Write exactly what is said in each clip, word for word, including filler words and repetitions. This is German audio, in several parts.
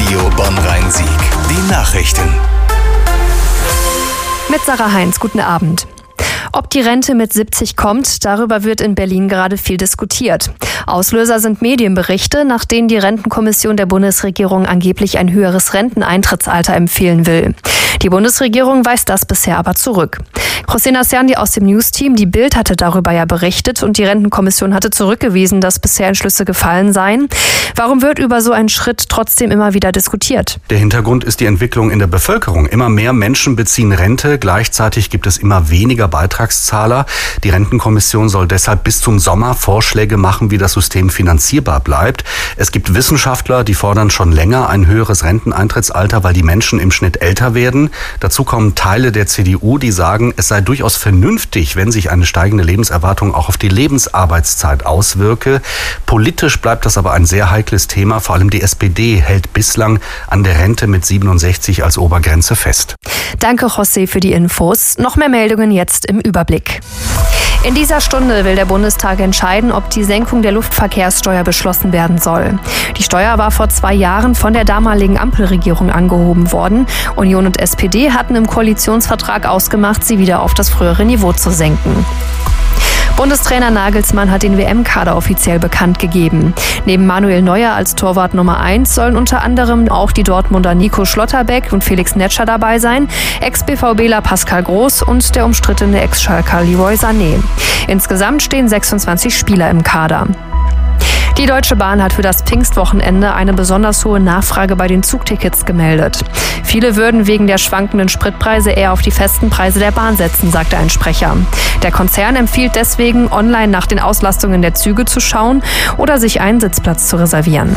Radio Bonn-Rhein-Sieg. Die Nachrichten. Mit Sarah Heinz, guten Abend. Ob die Rente mit siebzig kommt, darüber wird in Berlin gerade viel diskutiert. Auslöser sind Medienberichte, nach denen die Rentenkommission der Bundesregierung angeblich ein höheres Renteneintrittsalter empfehlen will. Die Bundesregierung weist das bisher aber zurück. José Nassiandi aus dem News-Team, die Bild hatte darüber ja berichtet und die Rentenkommission hatte zurückgewiesen, dass bisher Entschlüsse gefallen seien. Warum wird über so einen Schritt trotzdem immer wieder diskutiert? Der Hintergrund ist die Entwicklung in der Bevölkerung. Immer mehr Menschen beziehen Rente, gleichzeitig gibt es immer weniger Beitragszahler. Die Rentenkommission soll deshalb bis zum Sommer Vorschläge machen, wie das System finanzierbar bleibt. Es gibt Wissenschaftler, die fordern schon länger ein höheres Renteneintrittsalter, weil die Menschen im Schnitt älter werden. Dazu kommen Teile der C D U, die sagen, es sei durchaus vernünftig, wenn sich eine steigende Lebenserwartung auch auf die Lebensarbeitszeit auswirke. Politisch bleibt das aber ein sehr heikles Thema. Vor allem die S P D hält bislang an der Rente mit siebenundsechzig als Obergrenze fest. Danke, José, für die Infos. Noch mehr Meldungen jetzt im Überblick. In dieser Stunde will der Bundestag entscheiden, ob die Senkung der Luftverkehrssteuer beschlossen werden soll. Die Steuer war vor zwei Jahren von der damaligen Ampelregierung angehoben worden. Union und S P D hatten im Koalitionsvertrag ausgemacht, sie wieder auf das frühere Niveau zu senken. Bundestrainer Nagelsmann hat den W M-Kader offiziell bekannt gegeben. Neben Manuel Neuer als Torwart Nummer eins sollen unter anderem auch die Dortmunder Nico Schlotterbeck und Felix Netscher dabei sein, Ex-B V Bler Pascal Groß und der umstrittene Ex-Schalker Leroy Sané. Insgesamt stehen sechsundzwanzig Spieler im Kader. Die Deutsche Bahn hat für das Pfingstwochenende eine besonders hohe Nachfrage bei den Zugtickets gemeldet. Viele würden wegen der schwankenden Spritpreise eher auf die festen Preise der Bahn setzen, sagte ein Sprecher. Der Konzern empfiehlt deswegen, online nach den Auslastungen der Züge zu schauen oder sich einen Sitzplatz zu reservieren.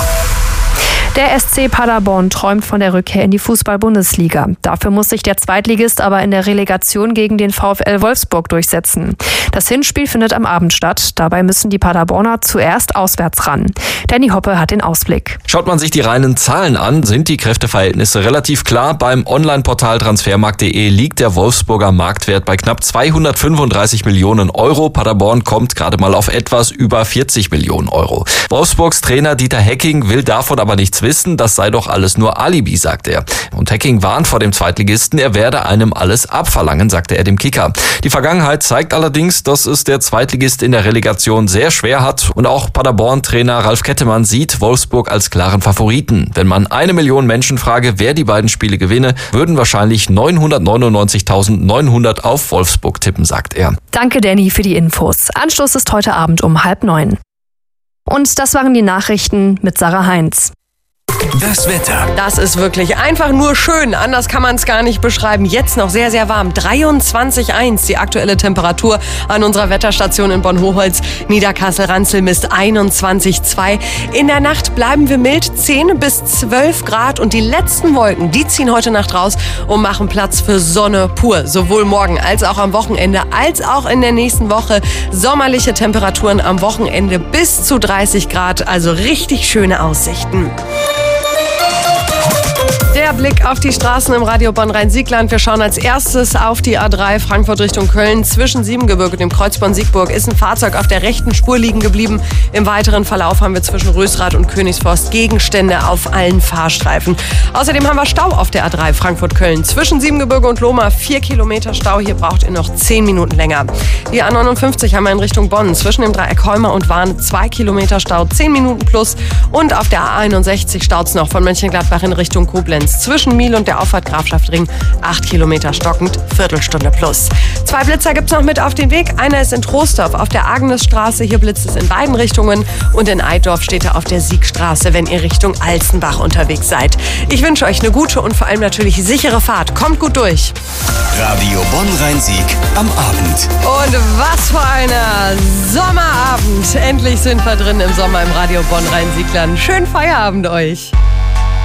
Der S C Paderborn träumt von der Rückkehr in die Fußball-Bundesliga. Dafür muss sich der Zweitligist aber in der Relegation gegen den VfL Wolfsburg durchsetzen. Das Hinspiel findet am Abend statt. Dabei müssen die Paderborner zuerst auswärts ran. Danny Hoppe hat den Ausblick. Schaut man sich die reinen Zahlen an, sind die Kräfteverhältnisse relativ klar. Beim Online-Portal transfermarkt punkt de liegt der Wolfsburger Marktwert bei knapp zweihundertfünfunddreißig Millionen Euro. Paderborn kommt gerade mal auf etwas über vierzig Millionen Euro. Wolfsburgs Trainer Dieter Hecking will davon aber nichts wissen, das sei doch alles nur Alibi, sagt er. Und Hecking warnt vor dem Zweitligisten, er werde einem alles abverlangen, sagte er dem Kicker. Die Vergangenheit zeigt allerdings, dass es der Zweitligist in der Relegation sehr schwer hat und auch Paderborn-Trainer Ralf Kettemann sieht Wolfsburg als klaren Favoriten. Wenn man eine Million Menschen frage, wer die beiden Spiele gewinne, würden wahrscheinlich neunhundertneunundneunzigtausendneunhundert auf Wolfsburg tippen, sagt er. Danke, Danny, für die Infos. Anstoß ist heute Abend um halb neun. Und das waren die Nachrichten mit Sarah Heinz. Das Wetter. Das ist wirklich einfach nur schön. Anders kann man es gar nicht beschreiben. Jetzt noch sehr, sehr warm. dreiundzwanzig Komma eins die aktuelle Temperatur an unserer Wetterstation in Bonn-Hochholz. Niederkassel-Ranzel misst einundzwanzig Komma zwei. In der Nacht bleiben wir mild, zehn bis zwölf Grad. Und die letzten Wolken, die ziehen heute Nacht raus und machen Platz für Sonne pur. Sowohl morgen als auch am Wochenende, als auch in der nächsten Woche. Sommerliche Temperaturen am Wochenende bis zu dreißig Grad. Also richtig schöne Aussichten. Der Blick auf die Straßen im Radio Bonn-Rhein-Sieg-Land. Wir schauen als erstes auf die A drei Frankfurt Richtung Köln. Zwischen Siebengebirge und dem Kreuz Bonn-Siegburg ist ein Fahrzeug auf der rechten Spur liegen geblieben. Im weiteren Verlauf haben wir zwischen Rösrath und Königsforst Gegenstände auf allen Fahrstreifen. Außerdem haben wir Stau auf der A drei Frankfurt-Köln. Zwischen Siebengebirge und Lohmar vier Kilometer Stau. Hier braucht ihr noch zehn Minuten länger. Die A neunundfünfzig haben wir in Richtung Bonn. Zwischen dem Dreieck Heuma und Warne zwei Kilometer Stau, zehn Minuten plus. Und auf der A einundsechzig staut es noch von Mönchengladbach in Richtung Koblenz. Zwischen Miel und der Auffahrt Grafschaft-Ring acht Kilometer stockend, Viertelstunde plus. Zwei Blitzer gibt's noch mit auf den Weg. Einer ist in Troisdorf auf der Agnesstraße. Hier blitzt es in beiden Richtungen. Und in Eitorf steht er auf der Siegstraße, wenn ihr Richtung Alzenbach unterwegs seid. Ich wünsche euch eine gute und vor allem natürlich sichere Fahrt. Kommt gut durch. Radio Bonn-Rhein-Sieg am Abend. Und was für ein Sommerabend. Endlich sind wir drin im Sommer im Radio Bonn-Rhein-Sieg-Land. Schönen Feierabend euch.